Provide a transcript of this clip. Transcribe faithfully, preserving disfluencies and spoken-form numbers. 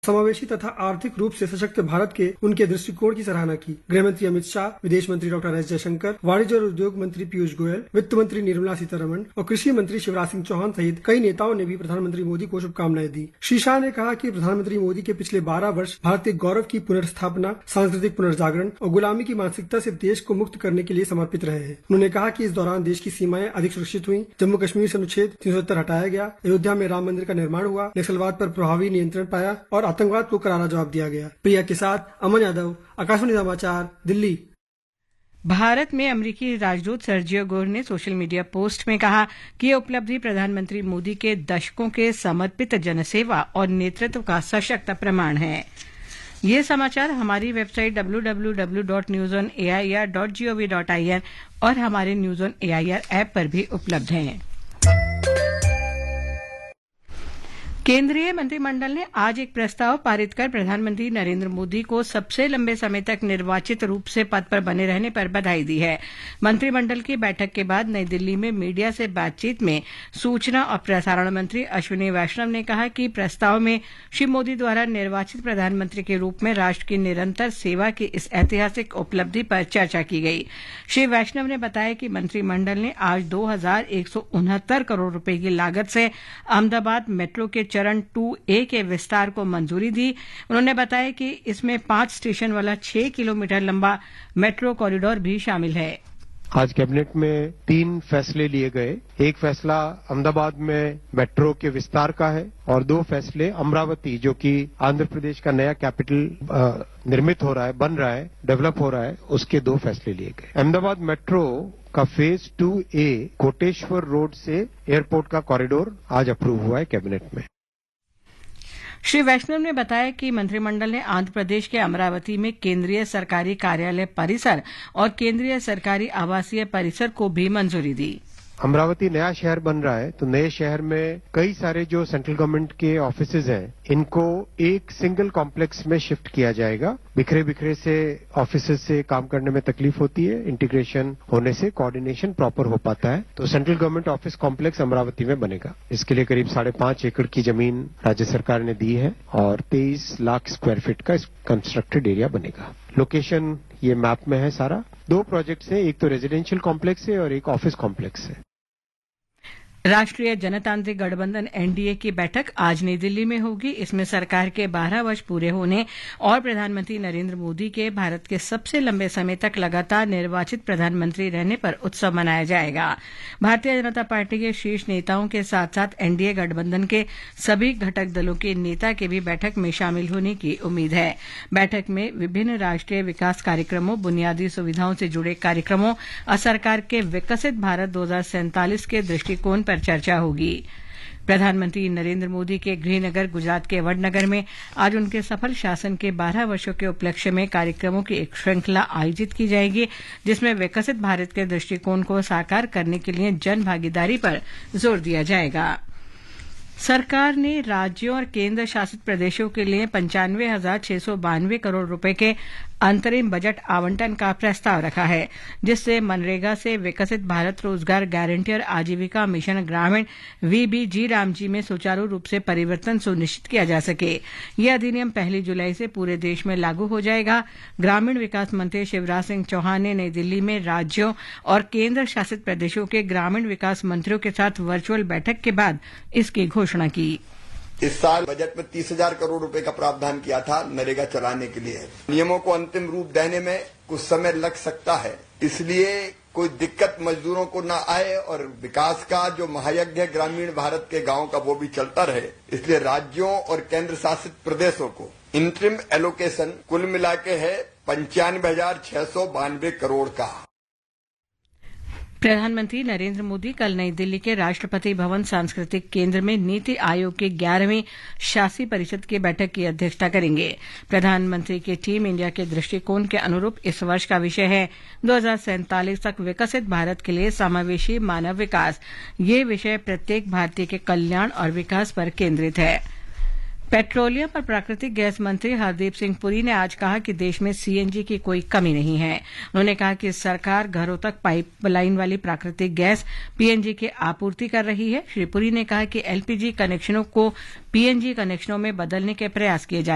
समावेशी तथा आर्थिक रूप से सशक्त भारत के उनके दृष्टिकोण की सराहना की। गृहमंत्री अमित शाह, विदेश मंत्री डॉक्टर एस जयशंकर, वाणिज्य और उद्योग मंत्री पीयूष गोयल, वित्त मंत्री निर्मला सीतारमण और कृषि मंत्री शिवराज सिंह चौहान सहित कई नेताओं ने भी प्रधानमंत्री मोदी को शुभकामनाएं दी। श्री शाह ने कहा कि प्रधानमंत्री मोदी के पिछले बारह वर्ष भारत के गौरव की पुनर्स्थापना, सांस्कृतिक पुनर्जागरण और गुलामी की मानसिकता से देश को मुक्त करने के लिए समर्पित रहे हैं। उन्होंने कहा कि इस दौरान देश की सीमाएं अधिक सुरक्षित हुई, जम्मू कश्मीर से अनुच्छेद तीन सौ सत्तर हटाया गया, अयोध्या में राम मंदिर का निर्माण हुआ, नक्सलवाद पर प्रभावी नियंत्रण पाया और आतंकवाद को करारा जवाब दिया गया। प्रिया के साथ अमन यादव, आकाशवाणी समाचार, दिल्ली। भारत में अमेरिकी राजदूत सर्जियो गोर ने सोशल मीडिया पोस्ट में कहा कि ये उपलब्धि प्रधानमंत्री मोदी के दशकों के समर्पित जनसेवा और नेतृत्व का सशक्त प्रमाण है। ये समाचार हमारी website W W W dot news on A I R dot G O V dot I N और हमारे news on A I R app पर भी उपलब्ध हैं। केंद्रीय मंत्रिमंडल ने आज एक प्रस्ताव पारित कर प्रधानमंत्री नरेंद्र मोदी को सबसे लंबे समय तक निर्वाचित रूप से पद पर बने रहने पर बधाई दी है। मंत्रिमंडल की बैठक के बाद नई दिल्ली में मीडिया से बातचीत में सूचना और प्रसारण मंत्री अश्विनी वैष्णव ने कहा कि प्रस्ताव में श्री मोदी द्वारा निर्वाचित प्रधानमंत्री के रूप में राष्ट्र की निरंतर सेवा की इस ऐतिहासिक उपलब्धि पर चर्चा की गई। श्री वैष्णव ने बताया कि मंत्रिमंडल ने आज दो हजार एक सौ उनहत्तर करोड़ रुपए की लागत से अहमदाबाद मेट्रो के चरण टू ए के विस्तार को मंजूरी दी। उन्होंने बताया कि इसमें पांच स्टेशन वाला छह किलोमीटर लंबा मेट्रो कॉरिडोर भी शामिल है। आज कैबिनेट में तीन फैसले लिए गए। एक फैसला अहमदाबाद में मेट्रो के विस्तार का है और दो फैसले अमरावती, जो कि आंध्र प्रदेश का नया कैपिटल निर्मित हो रहा है, बन रहा है, डेवलप हो रहा है, उसके दो फैसले लिए गए। अहमदाबाद मेट्रो का फेज टू ए कोटेश्वर रोड से एयरपोर्ट का कॉरिडोर आज अप्रूव हुआ है कैबिनेट में। श्री वैष्णव ने बताया कि मंत्रिमंडल ने आंध्र प्रदेश के अमरावती में केंद्रीय सरकारी कार्यालय परिसर और केंद्रीय सरकारी आवासीय परिसर को भी मंजूरी दी। अमरावती नया शहर बन रहा है, तो नए शहर में कई सारे जो सेंट्रल गवर्नमेंट के ऑफिसेज हैं, इनको एक सिंगल कॉम्प्लेक्स में शिफ्ट किया जाएगा। बिखरे बिखरे से ऑफिसेज से काम करने में तकलीफ होती है, इंटीग्रेशन होने से कोऑर्डिनेशन प्रॉपर हो पाता है। तो central government office complex Amravati में बनेगा। इसके लिए करीब साढ़े पांच एकड़ की जमीन राज्य सरकार ने दी है और तेईस लाख स्क्वायर फीट का कंस्ट्रक्टेड एरिया बनेगा। लोकेशन ये मैप में है सारा। दो प्रोजेक्ट्स हैं, एक तो रेजिडेंशियल कॉम्प्लेक्स है और एक ऑफिस कॉम्प्लेक्स है। राष्ट्रीय जनतांत्रिक गठबंधन एन डी ए की बैठक आज नई दिल्ली में होगी। इसमें सरकार के बारह वर्ष पूरे होने और प्रधानमंत्री नरेंद्र मोदी के भारत के सबसे लंबे समय तक लगातार निर्वाचित प्रधानमंत्री रहने पर उत्सव मनाया जाएगा। भारतीय जनता पार्टी के शीर्ष नेताओं के साथ साथ एन डी ए गठबंधन के सभी घटक दलों के नेता के भी बैठक में शामिल होने की उम्मीद है। बैठक में विभिन्न राष्ट्रीय विकास कार्यक्रमों, बुनियादी सुविधाओं से जुड़े कार्यक्रमों और सरकार के विकसित भारत दो हजार सैंतालीस के दृष्टिकोण पर चर्चा होगी। प्रधानमंत्री नरेंद्र मोदी के गृहनगर गुजरात के वडनगर में आज उनके सफल शासन के बारह वर्षों के उपलक्ष्य में कार्यक्रमों की एक श्रृंखला आयोजित की जाएगी, जिसमें विकसित भारत के दृष्टिकोण को साकार करने के लिए जन भागीदारी पर जोर दिया जाएगा। सरकार ने राज्यों और केंद्र शासित प्रदेशों के लिए पंचानवे हजार छह सौ बानवे करोड़ रुपए के अंतरिम बजट आवंटन का प्रस्ताव रखा है, जिससे मनरेगा से विकसित भारत रोजगार गारंटी और आजीविका मिशन ग्रामीण वी बी जी रामजी में सुचारू रूप से परिवर्तन सुनिश्चित किया जा सके। यह अधिनियम पहली जुलाई से पूरे देश में लागू हो जाएगा। ग्रामीण विकास मंत्री शिवराज सिंह चौहान ने नई दिल्ली में राज्यों और केंद्र शासित प्रदेशों के ग्रामीण विकास मंत्रियों के साथ वर्चुअल बैठक के बाद इसकी घोषणा की। इस साल बजट में तीस हजार करोड़ रुपए का प्रावधान किया था नरेगा चलाने के लिए। नियमों को अंतिम रूप देने में कुछ समय लग सकता है, इसलिए कोई दिक्कत मजदूरों को न आए और विकास का जो महायज्ञ है ग्रामीण भारत के गांव का, वो भी चलता रहे। इसलिए राज्यों और केंद्र शासित प्रदेशों को इंटरिम एलोकेशन कुल मिला के है पंचानवे हजार छह सौ बानवे करोड़ का। प्रधानमंत्री नरेंद्र मोदी कल नई दिल्ली के राष्ट्रपति भवन सांस्कृतिक केंद्र में नीति आयोग की ग्यारहवीं शासी परिषद की बैठक की अध्यक्षता करेंगे। प्रधानमंत्री की टीम इंडिया के दृष्टिकोण के अनुरूप इस वर्ष का विषय है दो हजार सैंतालीस तक विकसित भारत के लिए समावेशी मानव विकास। ये विषय प्रत्येक भारतीय के कल्याण और विकास पर केंद्रित है। पेट्रोलियम और प्राकृतिक गैस मंत्री हरदीप सिंह पुरी ने आज कहा कि देश में सी एन जी की कोई कमी नहीं है। उन्होंने कहा कि सरकार घरों तक पाइपलाइन वाली प्राकृतिक गैस पी एन जी की आपूर्ति कर रही है। श्री पुरी ने कहा कि एल पी जी कनेक्शनों को पी एन जी कनेक्शनों में बदलने के प्रयास किए जा